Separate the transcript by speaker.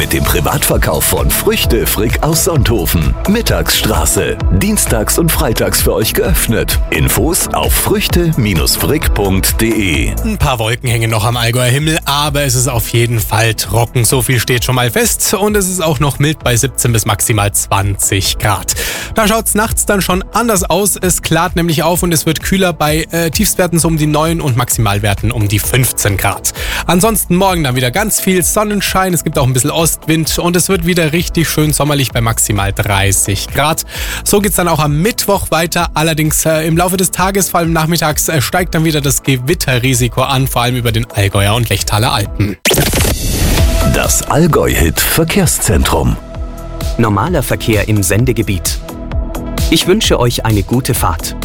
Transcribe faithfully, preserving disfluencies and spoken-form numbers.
Speaker 1: mit dem Privatverkauf von Früchte Frick aus Sonthofen. Mittagsstraße. Dienstags und freitags für euch geöffnet. Infos auf früchte Bindestrich frick punkt de.
Speaker 2: Ein paar Wolken hängen noch am Allgäuer Himmel, aber es ist auf jeden Fall trocken. So viel steht schon mal fest und es ist auch noch mild bei siebzehn bis maximal zwanzig Grad. Da schaut's nachts dann schon anders aus. Es klart nämlich auf und es wird kühler bei äh, Tiefstwerten so um die neun und Maximalwerten um die fünfzehn Grad. Ansonsten morgen dann wieder ganz viel Sonnenschein. Es gibt auch ein bisschen Ostwind und es wird wieder richtig schön sommerlich bei maximal dreißig Grad. So geht's dann auch am Mittwoch weiter. Allerdings äh, im Laufe des Tages, vor allem nachmittags, äh, steigt dann wieder das Gewitterrisiko an, vor allem über den Allgäuer und Lechtaler Alpen.
Speaker 1: Das Allgäu-Hit Verkehrszentrum.
Speaker 3: Normaler Verkehr im Sendegebiet. Ich wünsche euch eine gute Fahrt.